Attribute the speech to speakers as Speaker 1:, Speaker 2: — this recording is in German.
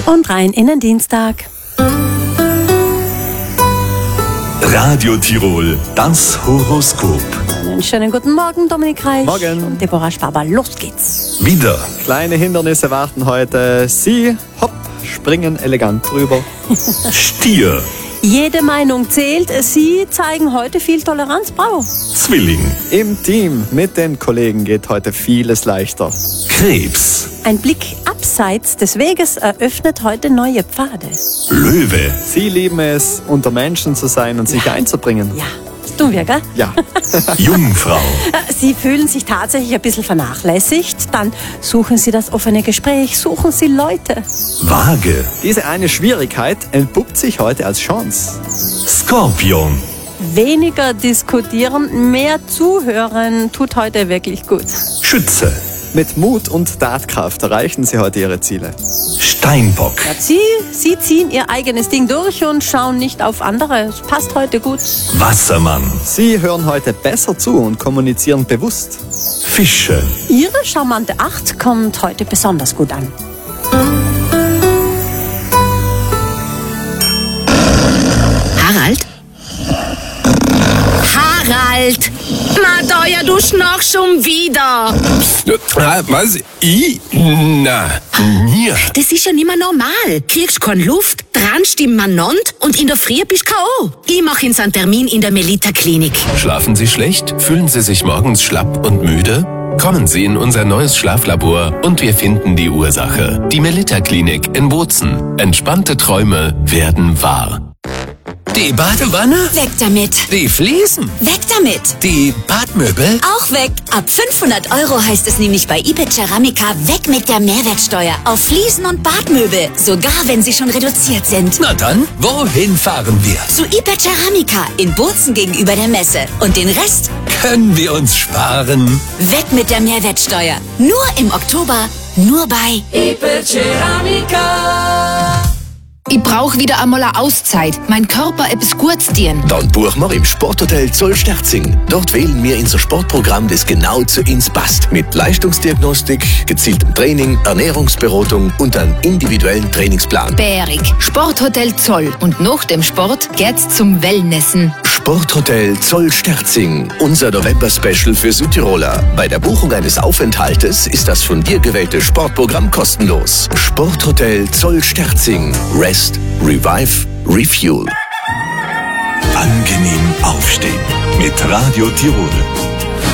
Speaker 1: Und rein in den Dienstag.
Speaker 2: Radio Tirol, das Horoskop.
Speaker 1: Einen schönen guten Morgen, Dominik Reich.
Speaker 3: Morgen.
Speaker 1: Und Deborah Schwaber, los geht's.
Speaker 2: Wieder
Speaker 3: Kleine Hindernisse warten heute. Sie, hopp, springen elegant drüber.
Speaker 2: Stier,
Speaker 1: Jede Meinung zählt. Sie zeigen heute viel Toleranz. Bravo.
Speaker 2: Zwilling,
Speaker 3: Im Team mit den Kollegen geht heute vieles leichter.
Speaker 2: Krebs,
Speaker 1: Ein Blick abseits des Weges eröffnet heute neue Pfade.
Speaker 2: Löwe,
Speaker 3: Sie lieben es, unter Menschen zu sein und sich einzubringen.
Speaker 1: Ja, das tun wir, gell?
Speaker 3: Ja.
Speaker 2: Jungfrau,
Speaker 1: Sie fühlen sich tatsächlich ein bisschen vernachlässigt. Dann suchen Sie das offene Gespräch, suchen Sie Leute.
Speaker 2: Waage,
Speaker 3: Diese eine Schwierigkeit entpuppt sich heute als Chance.
Speaker 2: Skorpion,
Speaker 1: Weniger diskutieren, mehr zuhören tut heute wirklich gut.
Speaker 2: Schütze,
Speaker 3: Mit Mut und Tatkraft erreichen Sie heute Ihre Ziele.
Speaker 2: Steinbock,
Speaker 1: Sie ziehen Ihr eigenes Ding durch und schauen nicht auf andere. Es passt heute gut.
Speaker 2: Wassermann,
Speaker 3: Sie hören heute besser zu und kommunizieren bewusst.
Speaker 2: Fische,
Speaker 1: Ihre charmante Acht kommt heute besonders gut an.
Speaker 4: Harald? Harald! Na, da ja, du schnarchst schon wieder.
Speaker 5: Was? Na, mir.
Speaker 4: Das ist ja nicht mehr normal. Kriegst keine Luft, dranst im Manont und in der Früh bist K.O. Ich mache Ihnen einen Termin in der Melita-Klinik.
Speaker 5: Schlafen Sie schlecht? Fühlen Sie sich morgens schlapp und müde? Kommen Sie in unser neues Schlaflabor und wir finden die Ursache. Die Melita-Klinik in Bozen. Entspannte Träume werden wahr. Die Badewanne?
Speaker 4: Weg damit.
Speaker 5: Die Fliesen?
Speaker 4: Weg damit.
Speaker 5: Die Badmöbel?
Speaker 4: Auch weg. Ab 500 € heißt es nämlich bei eBay Ceramica weg mit der Mehrwertsteuer auf Fliesen und Badmöbel. Sogar wenn sie schon reduziert sind.
Speaker 5: Na dann, wohin fahren wir?
Speaker 4: Zu eBay Ceramica in Bozen gegenüber der Messe. Und den Rest
Speaker 5: Können wir uns sparen?
Speaker 4: weg mit der Mehrwertsteuer. Nur im Oktober, nur bei
Speaker 6: Ich brauch wieder einmal eine Auszeit. Mein Körper etwas Gutes tun.
Speaker 7: Dann buchen wir im Sporthotel Zollsterzing. Dort wählen wir unser Sportprogramm, das genau zu uns passt. Mit Leistungsdiagnostik, gezieltem Training, Ernährungsberatung und einem individuellen Trainingsplan.
Speaker 6: Bärig. Sporthotel Zoll. Und nach dem Sport geht's zum Wellnessen.
Speaker 7: Sporthotel Zollsterzing. Unser November-Special für Südtiroler. Bei der Buchung eines Aufenthaltes ist das von dir gewählte Sportprogramm kostenlos. Sporthotel Zollsterzing. Rest, Revive, Refuel.
Speaker 2: angenehm aufstehen. Mit Radio Tirol.